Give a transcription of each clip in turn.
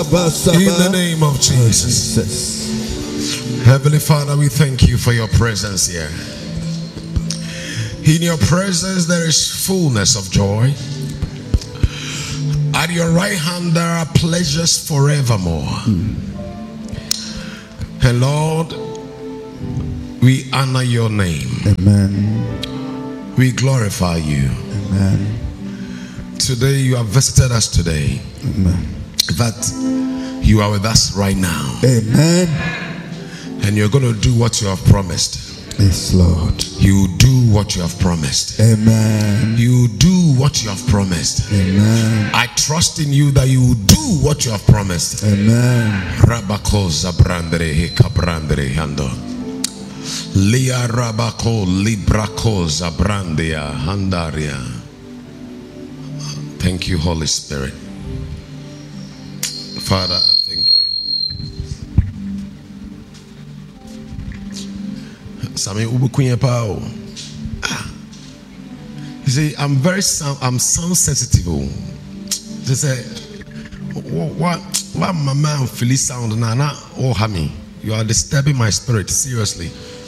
In the name of Jesus. Heavenly Father, we thank you for your presence here. In your presence there is fullness of joy. At your right hand there are pleasures forevermore. And Lord, we honor your name. Amen. We glorify you. Amen. Today you have visited us today. Amen. That you are with us right now. Amen. And you're going to do what you have promised. Yes, Lord. You do what you have promised. Amen. You do what you have promised. Amen. I trust in you that you will do what you have promised. Amen. Rabako zabrandere hekabrandere hando. Lia rabako librako zabrandia handaria. Thank you, Holy Spirit. Father, thank you. Sami ubukunye pao. You see, I'm sound sensitive. They say, what my man feel sound na oh hami. You are disturbing my spirit, seriously.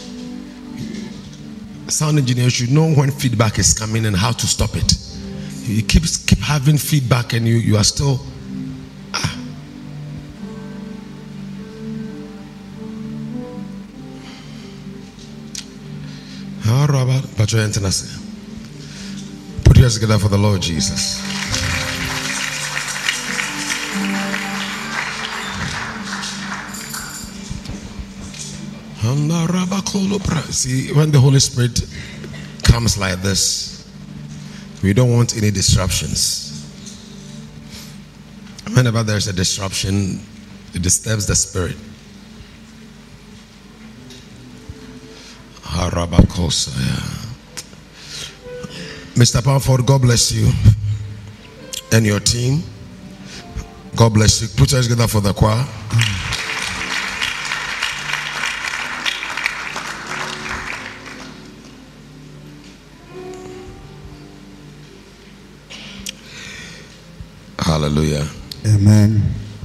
Sound engineer should know when feedback is coming and how to stop it. You keep having feedback and you are still put yours together for the Lord Jesus. See, when the Holy Spirit comes like this, we don't want any disruptions. Whenever there's a disruption, it disturbs the spirit. Mr. Powerford, God bless you and your team. God bless you. Put yours together for the choir. Hallelujah. Amen.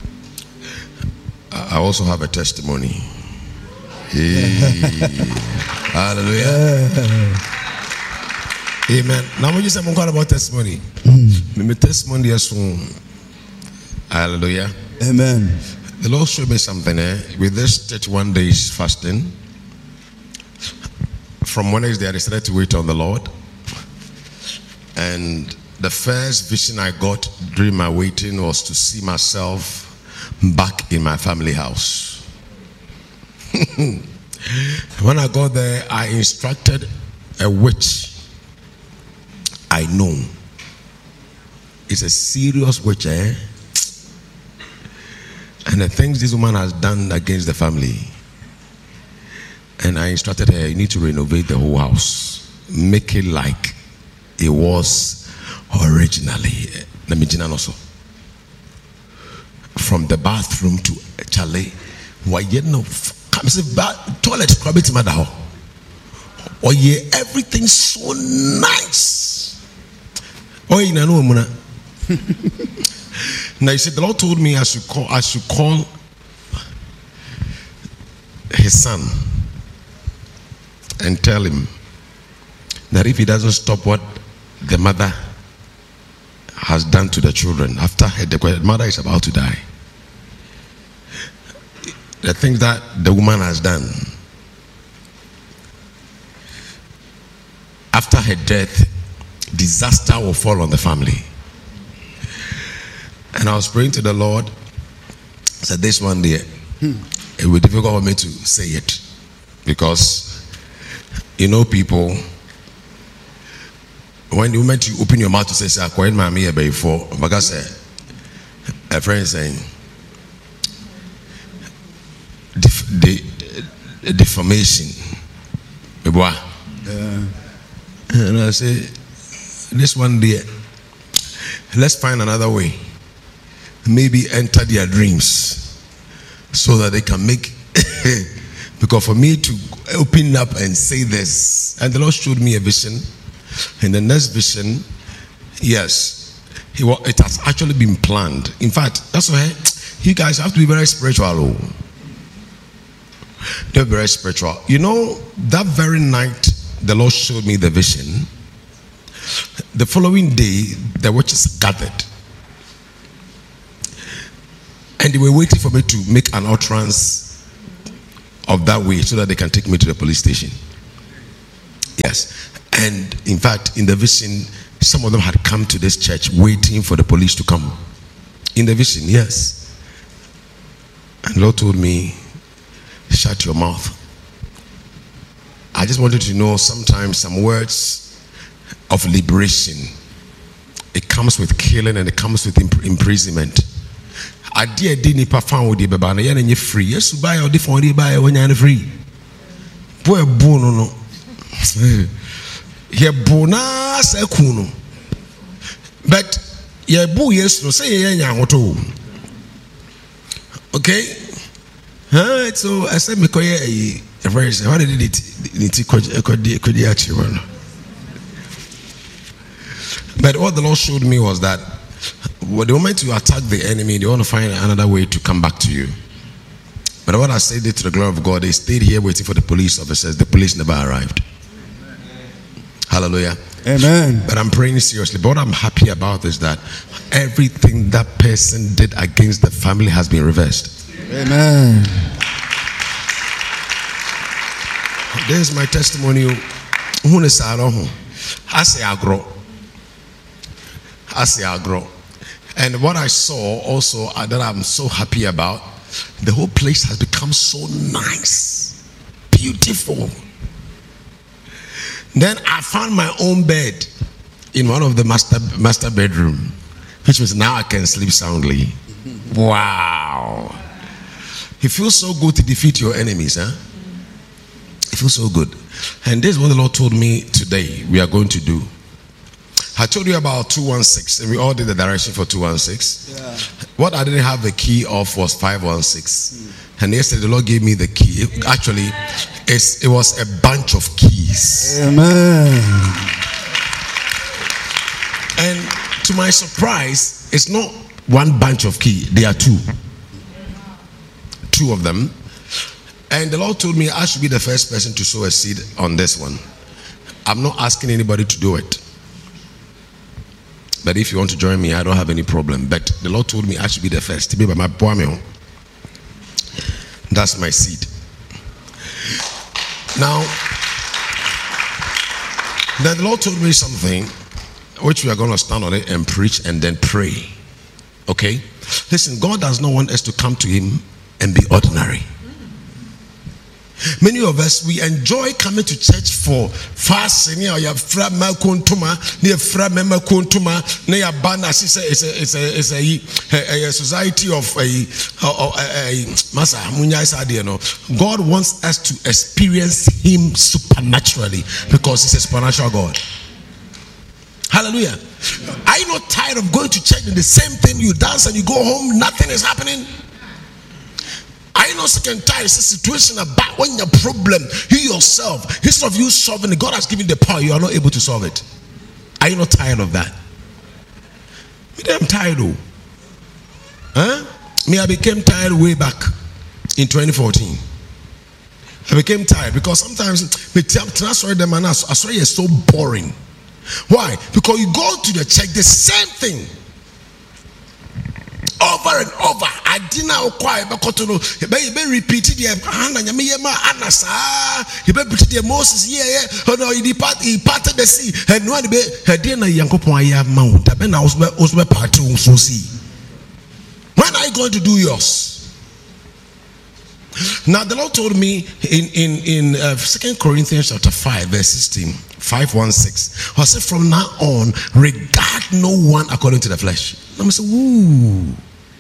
I also have a testimony. Hallelujah. Amen. Now when you say about testimony, my testimony is from hallelujah. Amen. The Lord showed me something with this 31 days fasting. From Wednesday I decided to wait on the Lord. And the first vision I got during my waiting was to see myself back in my family house. When I got there, I instructed a witch I know. It's a serious witch, And the things this woman has done against the family. And I instructed her, you need to renovate the whole house. Make it like it was originally. Let me also. From the bathroom to Charlie. Why you know? Toilet scrubbing mother. Oh yeah, everything's so nice. Oh yeah, no muna. Now you see, the Lord told me I should call his son and tell him that if he doesn't stop what the mother has done to the children after the mother is about to die, the things that the woman has done after her death, disaster will fall on the family. And I was praying to the Lord. I said, this one day it will be difficult for me to say it, because people, when you meant to open your mouth to say, I quite my me before, because a friend saying defamation. And I say, this one day, let's find another way. Maybe enter their dreams so that they can make because for me to open up and say this, and the Lord showed me a vision. In the next vision, yes, it has actually been planned. In fact, that's why you guys have to be very spiritual. They're very spiritual. You know, that very night the Lord showed me the vision. The following day, the witches gathered. And they were waiting for me to make an utterance of that way so that they can take me to the police station. Yes. And in fact, in the vision, some of them had come to this church waiting for the police to come. In the vision, yes. And the Lord told me, shut your mouth. I just wanted to know, sometimes some words of liberation, it comes with killing and it comes with imprisonment. I did nipa found with the baba na yana free. Yes, buy or different buy when you're free. Boy bono no. Ye bona se kuno. But ye bu yes no say ye nya hoto. Okay? So I said me koye a verse. What did it could actually. But what the Lord showed me was that the moment you attack the enemy, they want to find another way to come back to you. But what I said to the glory of God, they stayed here waiting for the police officers. The police never arrived. Hallelujah. Amen. But I'm praying seriously. But what I'm happy about is that everything that person did against the family has been reversed. Amen. This is my testimony. I say I grow. And what I saw also that I'm so happy about, the whole place has become so nice, beautiful. Then I found my own bed in one of the master bedroom, which means now I can sleep soundly. Wow. It feels so good to defeat your enemies, huh? It feels so good. And this is what the Lord told me today we are going to do. I told you about 216, and we all did the direction for 216. Yeah. What I didn't have the key of was 516. And yesterday the Lord gave me the key. Actually, it was a bunch of keys. Amen. And to my surprise, it's not one bunch of keys. There are two. Two of them. And the Lord told me I should be the first person to sow a seed on this one. I'm not asking anybody to do it. But if you want to join me, I don't have any problem. But the Lord told me I should be the first. To be by my poame. That's my seed. Now, then the Lord told me something which we are going to stand on it and preach and then pray. Okay? Listen, God does not want us to come to Him and be ordinary. Many of us, we enjoy coming to church for fasting. You have fra makuntuma, near fra memakuntuma, near banas. It's a society of a massa munya is no. God wants us to experience Him supernaturally because He's a supernatural God. Hallelujah. Are you not tired of going to church and the same thing? You dance and you go home, nothing is happening. Are you not sick and tired? It's a situation about when your problem, you yourself, instead of you solving it, God has given the power, you are not able to solve it. Are you not tired of that? Me, I'm tired though. Huh? Me, I became tired way back in 2014. I became tired because sometimes me transfer them and I swear it's so boring. Why? Because you go to the church, the same thing. Over and over. I didn't know why, but you repeated the you repeated the Moses, yeah. Oh no, he parted the sea. And one day, I didn't know Yankopon have mount. I've been also part of so see. When are you going to do yours? Now the Lord told me in 2 Corinthians chapter 5 verse 16, 5:16. I said from now on, regard no one according to the flesh. I'm saying, ooh.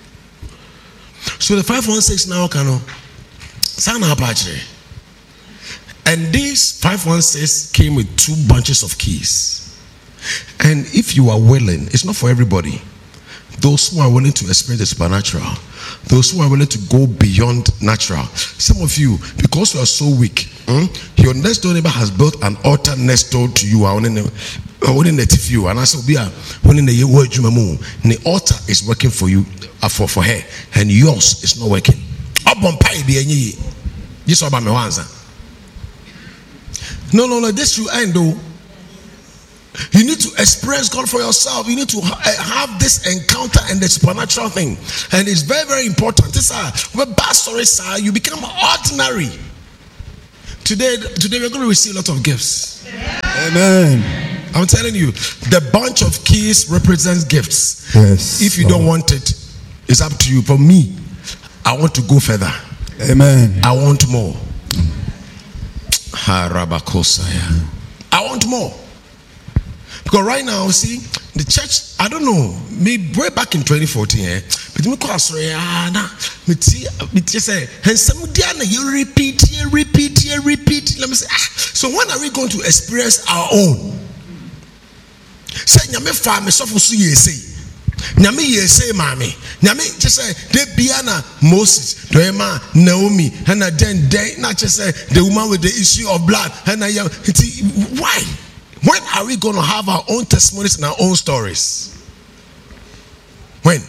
So the 5:16 now can sound apache. And this 5:16 came with 2 bunches of keys. And if you are willing, it's not for everybody. Those who are willing to experience the supernatural, those who are willing to go beyond natural. Some of you, because you are so weak, your next door neighbor has built an altar next door to you. When in the TV, and I said, when in the word the altar is working for you, for her, and yours is not working. Up on pie be any. This about me once. No. This you end though. You need to experience God for yourself. You need to have this encounter and the supernatural thing, and it's very, very important. This when bad stories are, you become ordinary. Today we're going to receive a lot of gifts. Amen. I'm telling you, the bunch of keys represents gifts. Yes. If you don't want it, it's up to you. For me, I want to go further. Amen. I want more. I want more. Because right now, see, the church, I don't know, maybe way back in 2014, but me cause say, and some you repeat. Let me say, so when are we going to experience our own? Say, nyame fa me sofo so yesi. Nyame yesi mami. Nyame just say de biana Moses, Doema, Naomi, and then not just say the woman with the issue of blood. And why? When are we going to have our own testimonies and our own stories? When?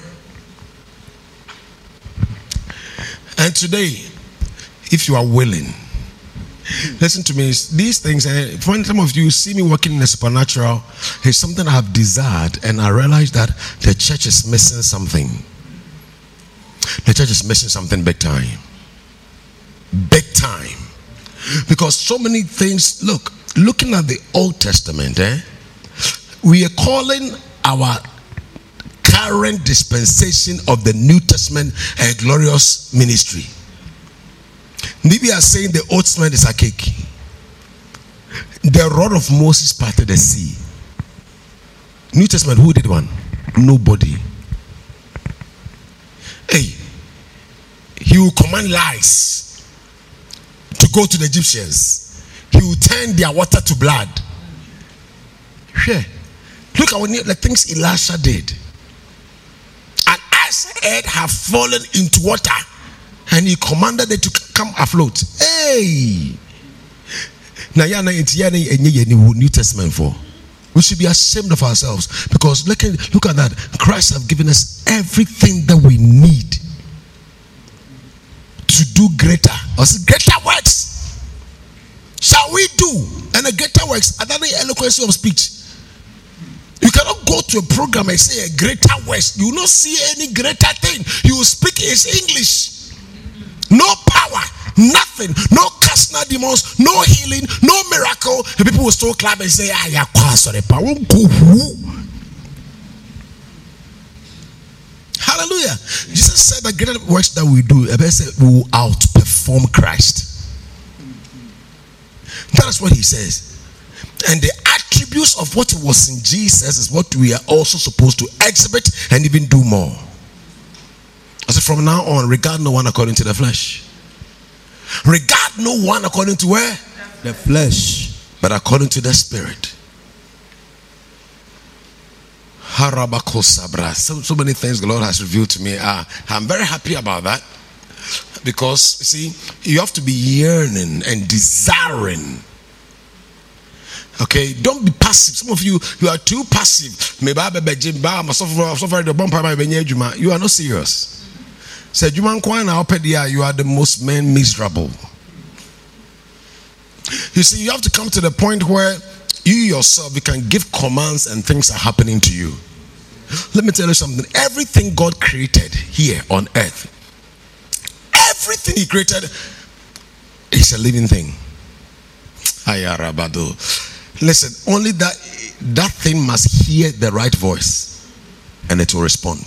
And today, if you are willing, listen to me, these things, when some of you see me working in the supernatural, it's something I have desired, and I realize that the church is missing something. The church is missing something big time. Big time. Because so many things, looking at the Old Testament, we are calling our current dispensation of the New Testament a glorious ministry. Maybe are saying the Old Testament is a cake. The rod of Moses parted the sea. New Testament, who did one? Nobody. Hey, he will command lice to go to the Egyptians. He will turn their water to blood. Yeah. Look at what the things Elisha did. And as earth have fallen into water, and he commanded it to come afloat. Hey! Now, New Testament for. We should be ashamed of ourselves, because look at that. Christ have given us everything that we need to do greater works. Shall we do? And the greater works are that the eloquence of speech. You cannot go to a program and say a greater works. You will not see any greater thing. You will speak his English. No power, nothing, no cast out demons, no healing, no miracle. And people will still clap and say, hallelujah. Jesus said the greater works that we do, we will outperform Christ. That's what he says. And the attributes of what was in Jesus is what we are also supposed to exhibit and even do more. I said, from now on, regard no one according to the flesh. Regard no one according to where? The flesh. But according to the spirit. So many things the Lord has revealed to me. I'm very happy about that. Because, see, you have to be yearning and desiring. Okay, don't be passive. Some of you are too passive. You are not serious. Said you are the most miserable. You see, you have to come to the point where you yourself, you can give commands and things are happening to you. Let me tell you something. Everything God created here on earth, everything he created is a living thing. Listen, only that thing must hear the right voice and it will respond.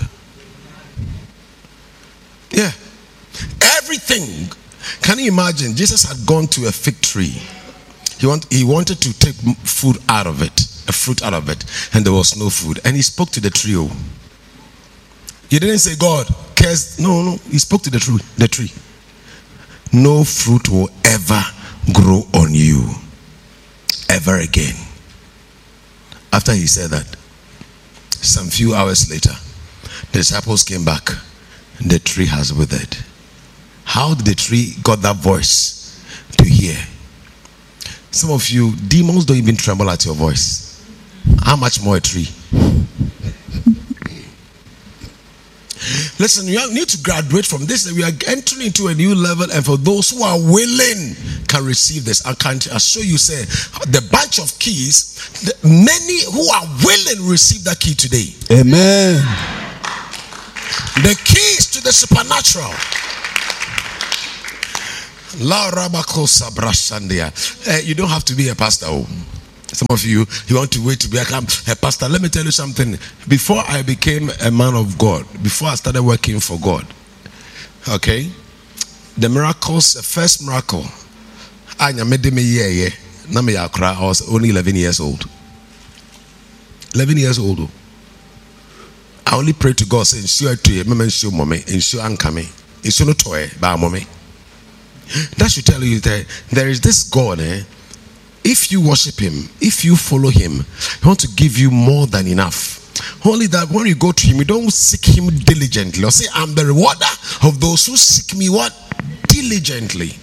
Yeah. Everything. Can you imagine? Jesus had gone to a fig tree. He wanted to take food out of it, a fruit out of it, and there was no food. And he spoke to the tree. He didn't say, God cares. No. He spoke to the tree. No fruit will ever grow on you ever again. After he said that, some few hours later, the disciples came back. The tree has withered. How did the tree got that voice to hear? Some of you, demons don't even tremble at your voice. How much more a tree? Listen, you need to graduate from this. We are entering into a new level, and for those who are willing can receive this. I can assure you, say, the bunch of keys, many who are willing receive that key today. Amen. The keys to the supernatural. You don't have to be a pastor. Some of you want to wait to become a pastor. Let me tell you something. Before I became a man of God, before I started working for God, okay, the miracles, the first miracle, I was only 11 years old. 11 years old. I only prayed to God, saying, "Ensure to you, ensure mommy, ensure ankame, ensure no toy, ba mommy." That should tell you that there is this God. If you worship him, if you follow him, he wants to give you more than enough. Only that when you go to him, you don't seek him diligently. Or say, "I'm the rewarder of those who seek me what? Diligently."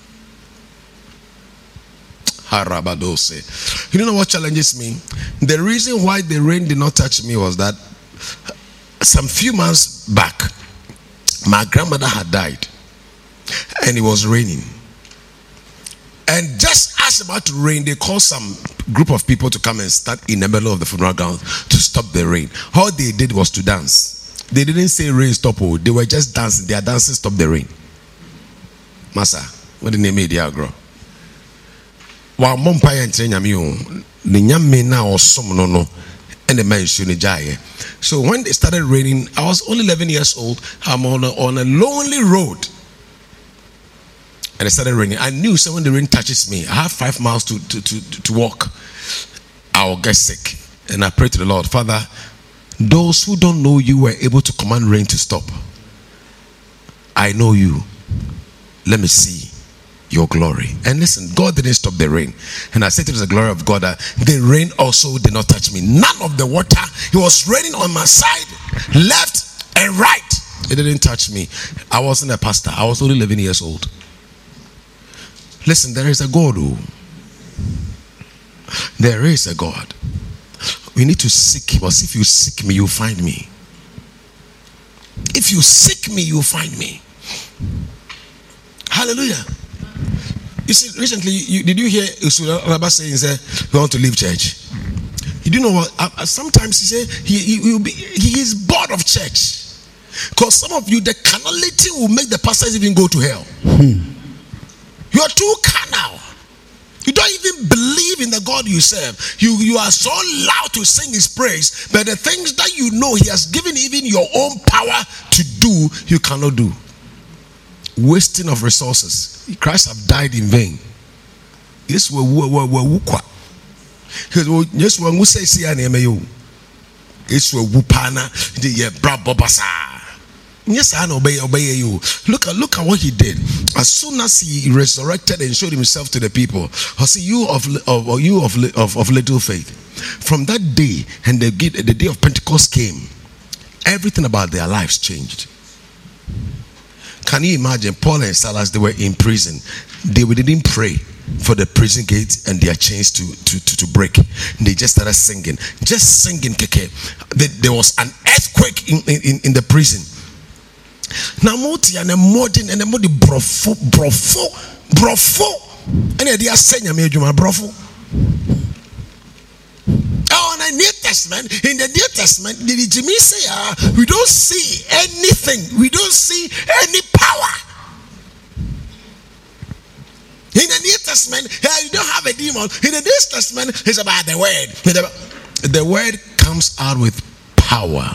Harabadose. You don't know what challenges me? The reason why the rain did not touch me was that some few months back, my grandmother had died, and it was raining. And just as about to rain, they called some group of people to come and stand in the middle of the funeral ground to stop the rain. All they did was to dance. They didn't say rain stop. They were just dancing. Their dancing stopped the rain. Massa, what the name of the girl? While Mompire and Trenyamio, the young men now or some no, and the man Shunijaya. So when it started raining, I was only 11 years old. I'm on a lonely road. And it started raining. I knew so when the rain touches me, I have 5 miles to walk, I will get sick. And I prayed to the Lord, "Father, those who don't know you were able to command rain to stop. I know you. Let me see your glory." And listen, God didn't stop the rain. And I said it was the glory of God that the rain also did not touch me. None of the water, it was raining on my side, left and right. It didn't touch me. I wasn't a pastor. I was only 11 years old. Listen, there is a God. There is a God. We need to seek him. Because if you seek me, you'll find me. If you seek me, you'll find me. Hallelujah. You see, recently, did you hear Rabba saying, "We want to leave church"? You do know what? Sometimes he say he is bored of church. Because some of you, the carnality will make the pastors even go to hell. You are too carnal. You don't even believe in the God you serve. You are so loud to sing his praise, but the things that you know he has given even your own power to do, you cannot do. Wasting of resources. Christ have died in vain. Yes, we yes, when we say see an email, it's we wupana the brabobasa. Yes, I obey you. Look at what he did. As soon as he resurrected and showed himself to the people, I see you of little faith. From that day and the day of Pentecost came, everything about their lives changed. Can you imagine Paul and Silas? They were in prison. They didn't pray for the prison gates and their chains to break. They just started singing. Just singing. There was an earthquake in the prison. Now moti and a modern and a modi brofo and they are saying brofo. Oh, in the New Testament, did Jimmy say we don't see anything, we don't see any power. In the New Testament, you don't have a demon. In the New Testament, it's about the word. The word comes out with power.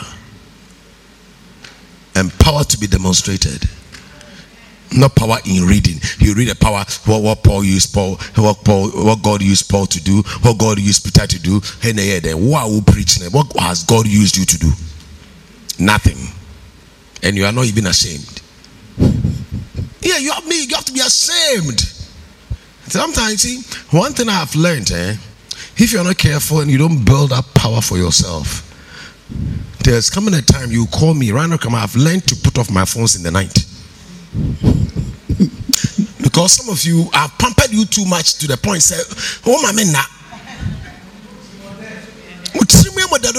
And power to be demonstrated. Not power in reading. You read the power, what God used Paul to do, what God used Peter to do. And then what will preach? What has God used you to do? Nothing. And you are not even ashamed. Yeah, you have to be ashamed. Sometimes, see, one thing I have learned, if you're not careful and you don't build up power for yourself, there's coming a time you call me, right now, I've learned to put off my phones in the night. Because some of you have pampered you too much to the point, say, "Oh, my man,